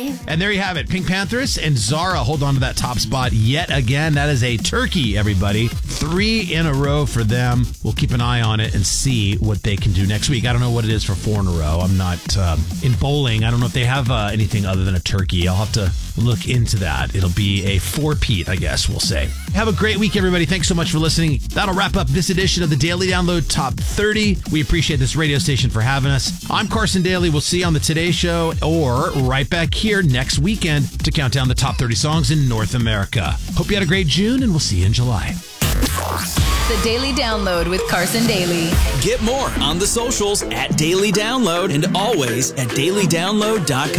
life. And there you have it. Pink Panthers and Zara hold on to that top spot yet again. That is a turkey, everybody. 3 in a row for them. We'll keep an eye on it and see what they can do next week. I don't know what it is for 4 in a row. I'm not in bowling. I don't know if they have anything other than a turkey. I'll have to look into that. It'll be a 4-peat, I guess we'll say. Have a great week, everybody. Thanks so much for listening. That'll wrap up this edition of the Daily Download Top 30. We appreciate this radio station for having us. I'm Carson Daly. We'll see you on the Today Show or right back here next weekend to count down the top 30 songs in North America. Hope you had a great June, and we'll see you in July. The Daily Download with Carson Daly. Get more on the socials at Daily Download and always at dailydownload.com.